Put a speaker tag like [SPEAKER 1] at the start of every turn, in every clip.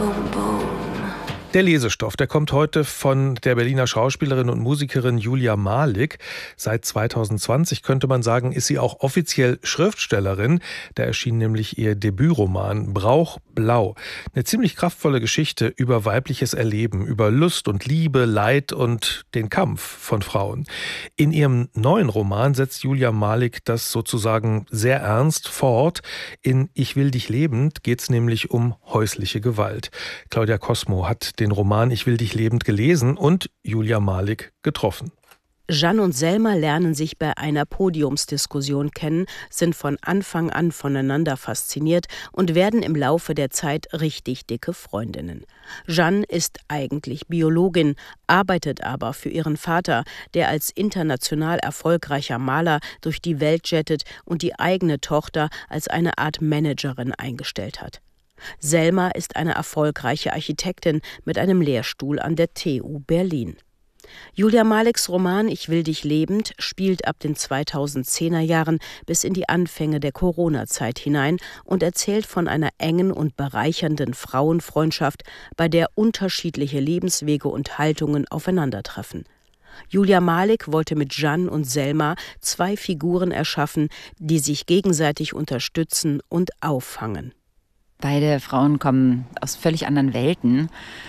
[SPEAKER 1] boom, boom.
[SPEAKER 2] Der Lesestoff, der kommt heute von der Berliner Schauspielerin und Musikerin Julia Malik. Seit 2020 könnte man sagen, ist sie auch offiziell Schriftstellerin. Da erschien nämlich ihr Debütroman Brauch Blau. Eine ziemlich kraftvolle Geschichte über weibliches Erleben, über Lust und Liebe, Leid und den Kampf von Frauen. In ihrem neuen Roman setzt Julia Malik das sozusagen sehr ernst fort. In Ich will dich lebend geht es nämlich um häusliche Gewalt. Claudia Cosmo hat den Roman Ich will dich lebend gelesen und Julia Malik getroffen.
[SPEAKER 3] Jeanne und Selma lernen sich bei einer Podiumsdiskussion kennen, sind von Anfang an voneinander fasziniert und werden im Laufe der Zeit richtig dicke Freundinnen. Jeanne ist eigentlich Biologin, arbeitet aber für ihren Vater, der als international erfolgreicher Maler durch die Welt jettet und die eigene Tochter als eine Art Managerin eingestellt hat. Selma ist eine erfolgreiche Architektin mit einem Lehrstuhl an der TU Berlin. Julia Maliks Roman Ich will dich lebend spielt ab den 2010er Jahren bis in die Anfänge der Corona-Zeit hinein und erzählt von einer engen und bereichernden Frauenfreundschaft, bei der unterschiedliche Lebenswege und Haltungen aufeinandertreffen. Julia Malik wollte mit Jeanne und Selma zwei Figuren erschaffen, die sich gegenseitig unterstützen und auffangen.
[SPEAKER 4] Beide Frauen kommen aus völlig anderen Welten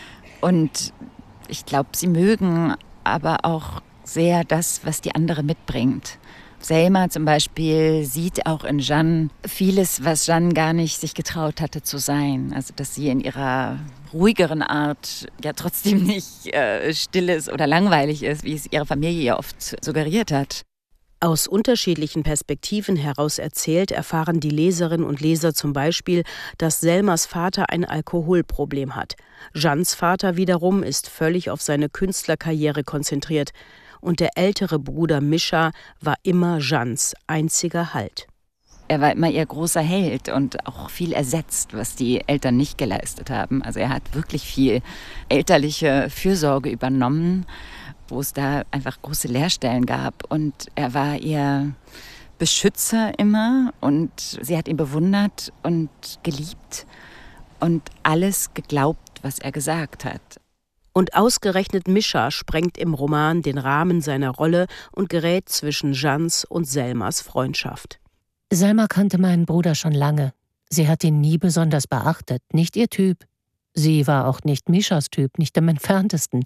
[SPEAKER 4] und ich glaube, sie mögen aber auch sehr das, was die andere mitbringt. Selma zum Beispiel sieht auch in Jeanne vieles, was Jeanne gar nicht sich getraut hatte zu sein. Also dass sie in ihrer ruhigeren Art ja trotzdem nicht still ist oder langweilig ist, wie es ihre Familie ja oft suggeriert hat.
[SPEAKER 3] Aus unterschiedlichen Perspektiven heraus erzählt, erfahren die Leserinnen und Leser zum Beispiel, dass Selmas Vater ein Alkoholproblem hat. Jeannes Vater wiederum ist völlig auf seine Künstlerkarriere konzentriert. Und der ältere Bruder Mischa war immer Jeannes einziger Halt.
[SPEAKER 4] Er war immer ihr großer Held und auch viel ersetzt, was die Eltern nicht geleistet haben. Also er hat wirklich viel elterliche Fürsorge übernommen, wo es da einfach große Leerstellen gab. Und er war ihr Beschützer immer und sie hat ihn bewundert und geliebt und alles geglaubt, was er gesagt hat.
[SPEAKER 3] Und ausgerechnet Mischa sprengt im Roman den Rahmen seiner Rolle und gerät zwischen Jeannes und Selmas Freundschaft.
[SPEAKER 5] Selma kannte meinen Bruder schon lange. Sie hat ihn nie besonders beachtet, nicht ihr Typ. Sie war auch nicht Mischas Typ, nicht im Entferntesten.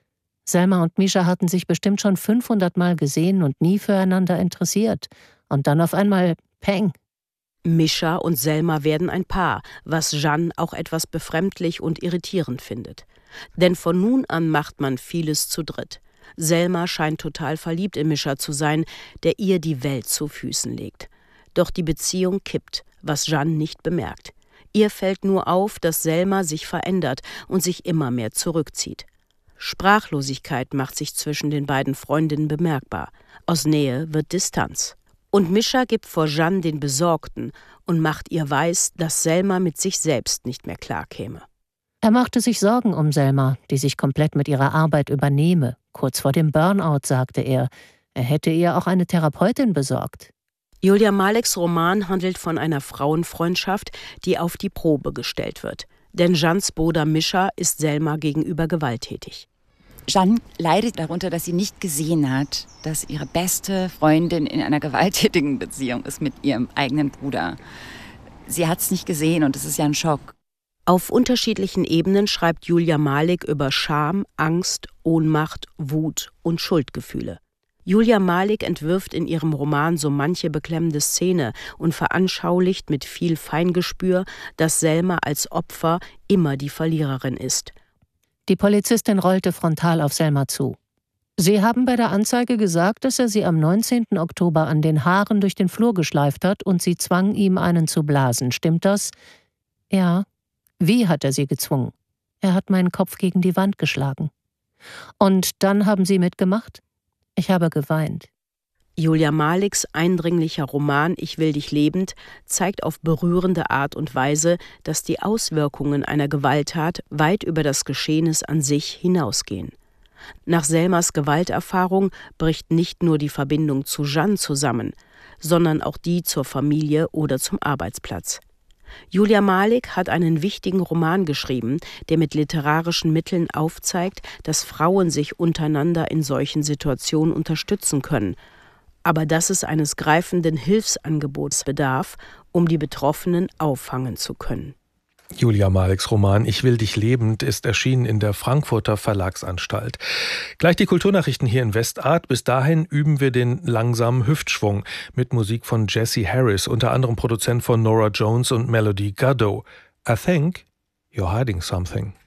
[SPEAKER 5] Selma und Mischa hatten sich bestimmt schon 500 Mal gesehen und nie füreinander interessiert. Und dann auf einmal Peng.
[SPEAKER 3] Mischa und Selma werden ein Paar, was Jeanne auch etwas befremdlich und irritierend findet. Denn von nun an macht man vieles zu dritt. Selma scheint total verliebt in Mischa zu sein, der ihr die Welt zu Füßen legt. Doch die Beziehung kippt, was Jeanne nicht bemerkt. Ihr fällt nur auf, dass Selma sich verändert und sich immer mehr zurückzieht. Sprachlosigkeit macht sich zwischen den beiden Freundinnen bemerkbar. Aus Nähe wird Distanz. Und Mischa gibt vor Jeanne den Besorgten und macht ihr weiß, dass Selma mit sich selbst nicht mehr klarkäme.
[SPEAKER 5] Er machte sich Sorgen um Selma, die sich komplett mit ihrer Arbeit übernehme. Kurz vor dem Burnout sagte er, er hätte ihr auch eine Therapeutin besorgt.
[SPEAKER 3] Julia Maliks Roman handelt von einer Frauenfreundschaft, die auf die Probe gestellt wird. Denn Jeannes Bruder Mischa ist Selma gegenüber gewalttätig.
[SPEAKER 4] Jeanne leidet darunter, dass sie nicht gesehen hat, dass ihre beste Freundin in einer gewalttätigen Beziehung ist mit ihrem eigenen Bruder. Sie hat es nicht gesehen und es ist ja ein Schock.
[SPEAKER 3] Auf unterschiedlichen Ebenen schreibt Julia Malik über Scham, Angst, Ohnmacht, Wut und Schuldgefühle. Julia Malik entwirft in ihrem Roman so manche beklemmende Szene und veranschaulicht mit viel Feingespür, dass Selma als Opfer immer die Verliererin ist.
[SPEAKER 5] Die Polizistin rollte frontal auf Selma zu. Sie haben bei der Anzeige gesagt, dass er sie am 19. Oktober an den Haaren durch den Flur geschleift hat und sie zwang, ihm einen zu blasen. Stimmt das? Ja. Wie hat er sie gezwungen? Er hat meinen Kopf gegen die Wand geschlagen. Und dann haben Sie mitgemacht? Ich habe geweint.
[SPEAKER 3] Julia Maliks eindringlicher Roman Ich will dich lebend zeigt auf berührende Art und Weise, dass die Auswirkungen einer Gewalttat weit über das Geschehnis an sich hinausgehen. Nach Selmas Gewalterfahrung bricht nicht nur die Verbindung zu Jeanne zusammen, sondern auch die zur Familie oder zum Arbeitsplatz. Julia Malik hat einen wichtigen Roman geschrieben, der mit literarischen Mitteln aufzeigt, dass Frauen sich untereinander in solchen Situationen unterstützen können, aber dass es eines greifenden Hilfsangebots bedarf, um die Betroffenen auffangen zu können.
[SPEAKER 2] Julia Maliks Roman »Ich will dich lebend« ist erschienen in der Frankfurter Verlagsanstalt. Gleich die Kulturnachrichten hier in Westart. Bis dahin üben wir den langsamen Hüftschwung mit Musik von Jesse Harris, unter anderem Produzent von Norah Jones und Melody Gardot. I think you're hiding something.